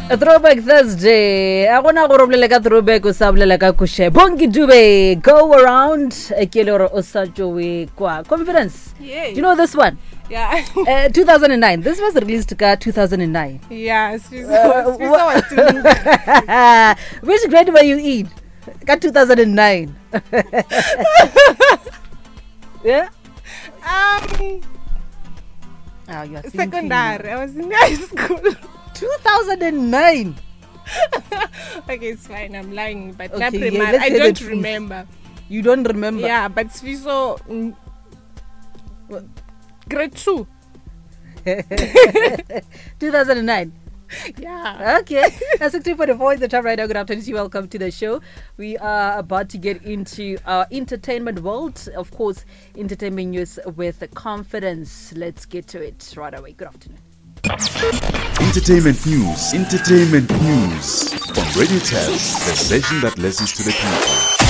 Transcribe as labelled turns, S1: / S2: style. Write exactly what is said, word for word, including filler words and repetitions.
S1: A Throwback Thursday. I want to go to the throwback or something like a kushe. Bongi dube. Go around. Ekiloro osajowe kwa. Confidence.
S2: Yeah.
S1: You know this one?
S2: Yeah.
S1: uh, two thousand nine. This was released in two thousand nine.
S2: Yeah. Sfiso, uh, Sfiso was
S1: still. Which grade were you in? Got two thousand nine. Yeah.
S2: Um.
S1: Oh, you are
S2: secondary. I was in high school.
S1: two thousand nine.
S2: Okay, it's fine. I'm lying, but
S1: Okay,
S2: not
S1: yeah,
S2: remember.
S1: let's
S2: I
S1: say the
S2: don't
S1: truth.
S2: remember.
S1: You don't remember?
S2: Yeah, but Sfiso, mm, grade two.
S1: two thousand nine.
S2: Yeah.
S1: Okay. Now sixteen forty-four is the time right now. Good afternoon. Welcome to the show. We are about to get into our entertainment world. Of course, entertainment news with confidence. Let's get to it right away. Good afternoon.
S3: Entertainment news. Entertainment news on Radio Tab, the station that listens to the people.